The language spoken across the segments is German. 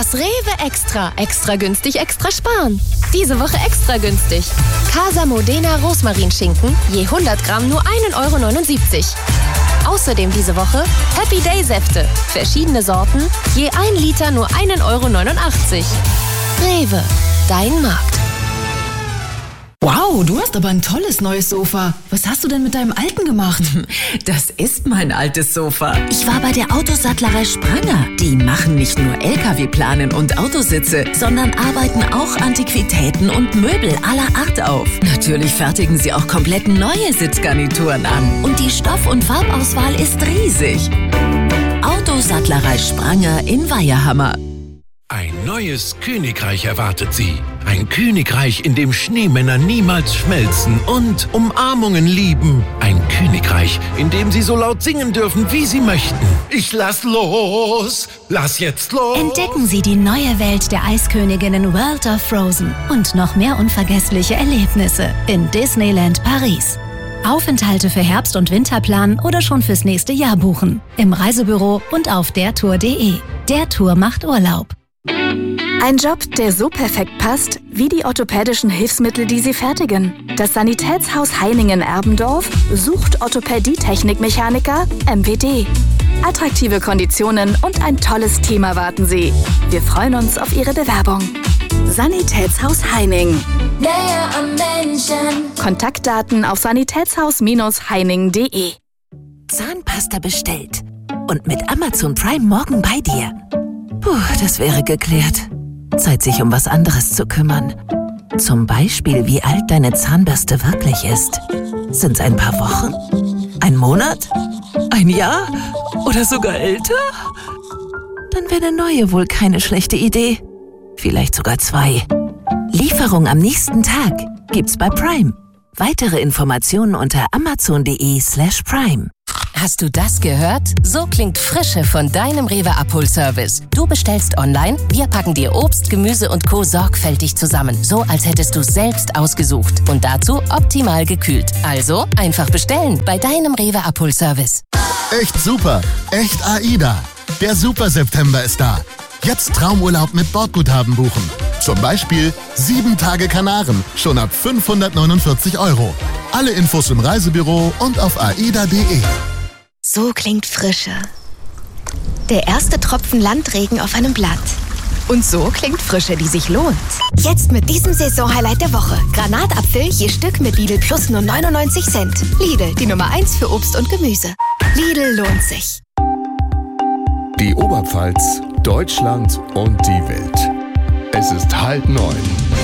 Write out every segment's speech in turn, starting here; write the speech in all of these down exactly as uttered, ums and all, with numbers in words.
Das Rewe Extra. Extra günstig, extra sparen. Diese Woche extra günstig. Casa Modena Rosmarinschinken, je hundert Gramm nur ein Euro neunundsiebzig. Außerdem diese Woche Happy Day Säfte. Verschiedene Sorten, je ein Liter nur ein Euro neunundachtzig. Rewe, dein Markt. Wow, du hast aber ein tolles neues Sofa. Was hast du denn mit deinem alten gemacht? Das ist mein altes Sofa. Ich war bei der Autosattlerei Spranger. Die machen nicht nur L K W-Planen und Autositze, sondern arbeiten auch Antiquitäten und Möbel aller Art auf. Natürlich fertigen sie auch komplett neue Sitzgarnituren an. Und die Stoff- und Farbauswahl ist riesig. Autosattlerei Spranger in Weiherhammer. Ein neues Königreich erwartet Sie. Ein Königreich, in dem Schneemänner niemals schmelzen und Umarmungen lieben. Ein Königreich, in dem Sie so laut singen dürfen, wie Sie möchten. Ich lass los, lass jetzt los. Entdecken Sie die neue Welt der Eisköniginnen World of Frozen und noch mehr unvergessliche Erlebnisse in Disneyland Paris. Aufenthalte für Herbst- und Winterplan oder schon fürs nächste Jahr buchen. Im Reisebüro und auf dertour punkt de. Der Tour macht Urlaub. Ein Job, der so perfekt passt, wie die orthopädischen Hilfsmittel, die sie fertigen. Das Sanitätshaus Heiningen-Erbendorf sucht Orthopädie-Technikmechaniker M W D. Attraktive Konditionen und ein tolles Team erwarten Sie. Wir freuen uns auf Ihre Bewerbung. Sanitätshaus Heining. Näher am Menschen. Kontaktdaten auf sanitätshaus Heining punkt de. Zahnpasta bestellt. Und mit Amazon Prime morgen bei dir. Puh, das wäre geklärt. Zeit, sich um was anderes zu kümmern. Zum Beispiel, wie alt deine Zahnbürste wirklich ist. Sind's ein paar Wochen? Ein Monat? Ein Jahr? Oder sogar älter? Dann wäre eine neue wohl keine schlechte Idee. Vielleicht sogar zwei. Lieferung am nächsten Tag gibt's bei Prime. Weitere Informationen unter amazon.de slash prime. Hast du das gehört? So klingt Frische von deinem Rewe Abholservice. Du bestellst online, wir packen dir Obst, Gemüse und Co. sorgfältig zusammen. So, als hättest du es selbst ausgesucht. Und dazu optimal gekühlt. Also einfach bestellen bei deinem Rewe Abholservice. Echt super, echt AIDA. Der Super September ist da. Jetzt Traumurlaub mit Bordguthaben buchen. Zum Beispiel sieben Tage Kanaren, schon ab fünfhundertneunundvierzig Euro. Alle Infos im Reisebüro und auf aida punkt de. So klingt Frische. Der erste Tropfen Landregen auf einem Blatt. Und so klingt Frische, die sich lohnt. Jetzt mit diesem Saisonhighlight der Woche. Granatapfel je Stück mit Lidl Plus nur neunundneunzig Cent. Lidl, die Nummer eins für Obst und Gemüse. Lidl lohnt sich. Die Oberpfalz, Deutschland und die Welt. Es ist halb neun.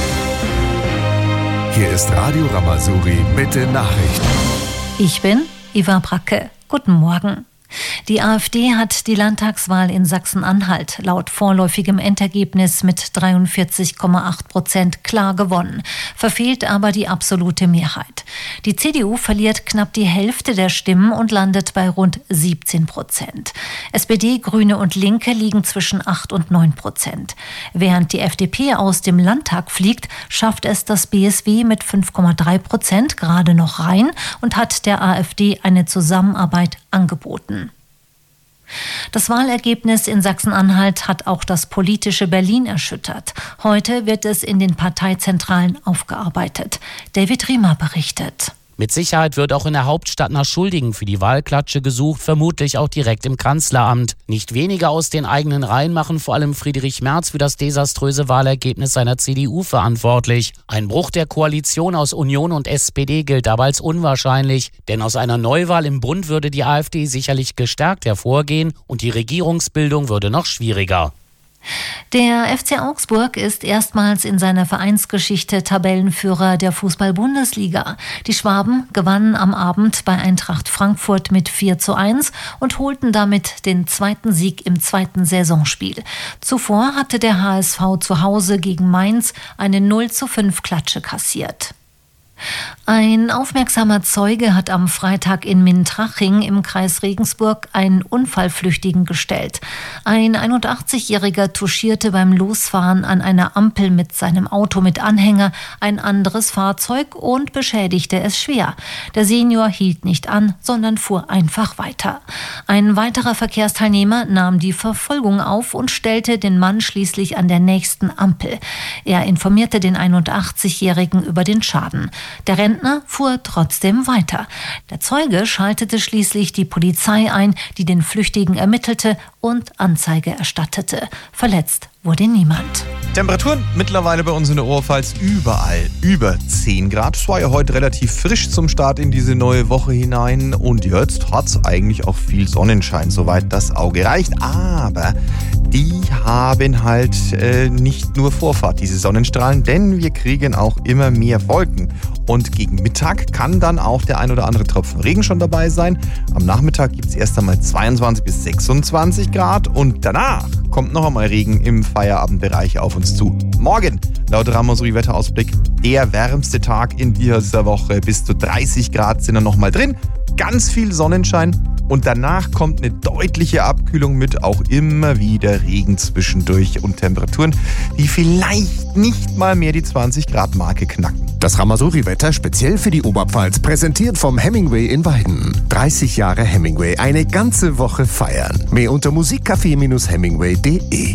Hier ist Radio Ramazuri mit den Nachrichten. Ich bin Eva Bracke. Guten Morgen. Die AfD hat die Landtagswahl in Sachsen-Anhalt laut vorläufigem Endergebnis mit dreiundvierzig Komma acht Prozent klar gewonnen, verfehlt aber die absolute Mehrheit. Die C D U verliert knapp die Hälfte der Stimmen und landet bei rund siebzehn Prozent. S P D, Grüne und Linke liegen zwischen acht und neun Prozent. Während die F D P aus dem Landtag fliegt, schafft es das B S W mit fünf Komma drei Prozent gerade noch rein und hat der AfD eine Zusammenarbeit angeboten. Das Wahlergebnis in Sachsen-Anhalt hat auch das politische Berlin erschüttert. Heute wird es in den Parteizentralen aufgearbeitet. David Riemer berichtet. Mit Sicherheit wird auch in der Hauptstadt nach Schuldigen für die Wahlklatsche gesucht, vermutlich auch direkt im Kanzleramt. Nicht wenige aus den eigenen Reihen machen vor allem Friedrich Merz für das desaströse Wahlergebnis seiner C D U verantwortlich. Ein Bruch der Koalition aus Union und S P D gilt aber als unwahrscheinlich, denn aus einer Neuwahl im Bund würde die AfD sicherlich gestärkt hervorgehen und die Regierungsbildung würde noch schwieriger. Der F C Augsburg ist erstmals in seiner Vereinsgeschichte Tabellenführer der Fußball-Bundesliga. Die Schwaben gewannen am Abend bei Eintracht Frankfurt mit vier zu eins und holten damit den zweiten Sieg im zweiten Saisonspiel. Zuvor hatte der H S V zu Hause gegen Mainz eine null zu fünf Klatsche kassiert. Ein aufmerksamer Zeuge hat am Freitag in Mintraching im Kreis Regensburg einen Unfallflüchtigen gestellt. Ein einundachtzigjähriger touchierte beim Losfahren an einer Ampel mit seinem Auto mit Anhänger ein anderes Fahrzeug und beschädigte es schwer. Der Senior hielt nicht an, sondern fuhr einfach weiter. Ein weiterer Verkehrsteilnehmer nahm die Verfolgung auf und stellte den Mann schließlich an der nächsten Ampel. Er informierte den einundachtzigjährigen über den Schaden. Der Rentner fuhr trotzdem weiter. Der Zeuge schaltete schließlich die Polizei ein, die den Flüchtigen ermittelte und Anzeige erstattete. Verletzt wurde niemand. Temperaturen mittlerweile bei uns in der Oberpfalz überall über zehn Grad. Es war ja heute relativ frisch zum Start in diese neue Woche hinein. Und jetzt hat es eigentlich auch viel Sonnenschein, soweit das Auge reicht. Aber die haben halt äh, nicht nur Vorfahrt, diese Sonnenstrahlen, denn wir kriegen auch immer mehr Wolken. Und gegen Mittag kann dann auch der ein oder andere Tropfen Regen schon dabei sein. Am Nachmittag gibt es erst einmal zweiundzwanzig bis sechsundzwanzig Grad und danach kommt noch einmal Regen im Feierabendbereich auf uns zu. Morgen, laut Ramazouri Wetterausblick, der wärmste Tag in dieser Woche. Bis zu dreißig Grad sind da noch mal drin. Ganz viel Sonnenschein und danach kommt eine deutliche Abkühlung mit, auch immer wieder Regen zwischendurch und Temperaturen, die vielleicht nicht mal mehr die zwanzig Grad Marke knacken. Das Ramazouri-Wetter speziell für die Oberpfalz, präsentiert vom Hemingway in Weiden. dreißig Jahre Hemingway, eine ganze Woche feiern. Mehr unter musikcafé Bindestrich hemingway punkt de.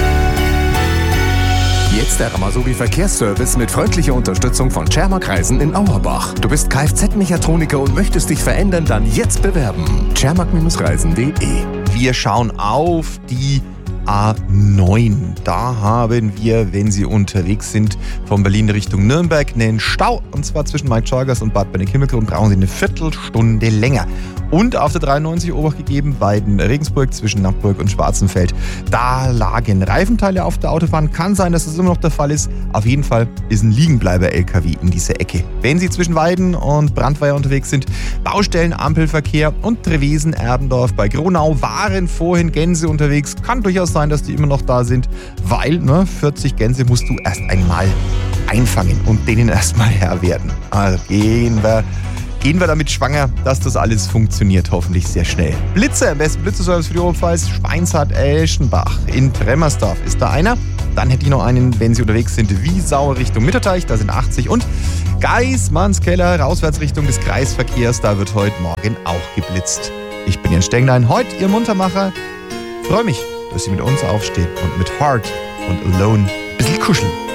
Jetzt der Ramazouri Verkehrsservice mit freundlicher Unterstützung von Cermak Reisen in Auerbach. Du bist Kfz-Mechatroniker und möchtest dich verändern, dann jetzt bewerben. cermak Reisen punkt de. Wir schauen auf die A neun. Da haben wir, wenn Sie unterwegs sind, von Berlin Richtung Nürnberg einen Stau. Und zwar zwischen Mike Chargers und Bad Bennekimmel und brauchen Sie eine Viertelstunde länger. Und auf der dreiundneunzig Obacht gegeben bei den Regensburg zwischen Nappburg und Schwarzenfeld. Da lagen Reifenteile auf der Autobahn. Kann sein, dass das immer noch der Fall ist. Auf jeden Fall ist ein Liegenbleiber-L K W in dieser Ecke. Wenn Sie zwischen Weiden und Brandweier unterwegs sind, Baustellen, Ampelverkehr und Trevesen-Erdendorf bei Gronau waren vorhin Gänse unterwegs. Kann durchaus sein, dass die immer noch da sind, weil ne, vierzig Gänse musst du erst einmal einfangen und denen erstmal Herr werden. Also gehen wir... Gehen wir damit schwanger, dass das alles funktioniert, hoffentlich sehr schnell. Blitze, am besten Blitzeservice für die Oberpfalz, Schweinshardt, Eschenbach. In Tremmersdorf ist da einer. Dann hätte ich noch einen, wenn Sie unterwegs sind, Wiesau Richtung Mitterteich, da sind achtzig. Und Geismannskeller, rauswärts Richtung des Kreisverkehrs, da wird heute Morgen auch geblitzt. Ich bin Jens Stenglein, heute Ihr Muntermacher. Freue mich, dass Sie mit uns aufstehen und mit Heart und Alone ein bisschen kuscheln.